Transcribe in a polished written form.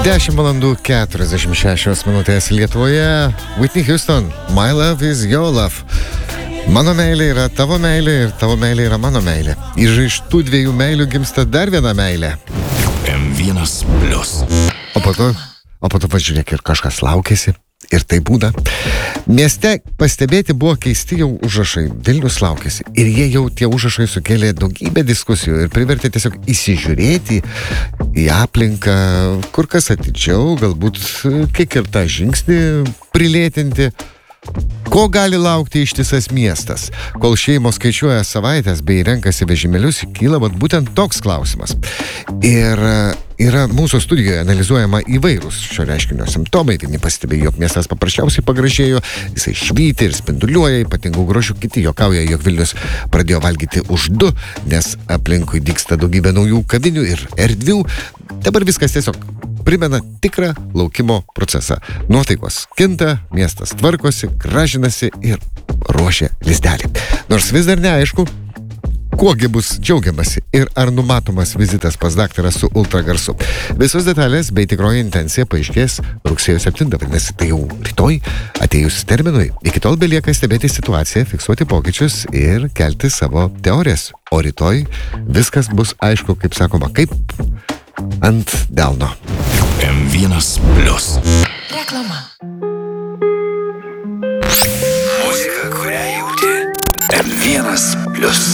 10 valandų 46 minutės Lietuvoje. Whitney Houston, My Love is Your Love. Mano meilė yra tavo meilė ir tavo meilė yra mano meilė. Iš tų dviejų meilių gimsta dar viena meilė. M1 Plius. O po to pažiūrėk, ir kažkas laukėsi. Ir tai būna. Mieste pastebėti buvo keisti jau užrašai. Vilnius laukėsi. Ir jie jau tie užrašai sukėlė daugybę diskusijų ir privertė tiesiog įsižiūrėti į aplinką kur kas atidžiau, galbūt kiek ir tą žingsnį prilėtinti. Ko gali laukti ištisas miestas? Kol šeimos skaičiuoja savaitės bei renkasi vežimėlius, kyla būtent toks klausimas. Ir yra mūsų studijoje analizuojama įvairūs šio reiškinio simptomai. Vieni pastebėjo, jog miestas paprasčiausiai pagražėjo, jisai švyti ir spinduliuoja, ypatingų grožių, kiti juokauja, jog Vilnius pradėjo valgyti už 2, nes aplinkui dygsta daugybė naujų kavinių ir erdvių. Dabar viskas tiesiog primena tikrą laukimo procesą. Nuotaikos kinta, miestas tvarkosi, gražinasi ir ruošia lizdelį. Nors vis dar neaišku, kuogi bus džiaugiamasi ir ar numatomas vizitas pas daktarą su ultragarsu. Visos detalės bei tikroji intencija paaiškės rugsėjo 7, vadinasi, tai jau rytoj atėjus terminui. Iki tol belieka stebėti situaciją, fiksuoti pokyčius ir kelti savo teorijas. O rytoj viskas bus aišku, kaip sakoma, kaip ant delno. M1 Plius. Reklama. Muzika, kurią jauti. M1 Plius.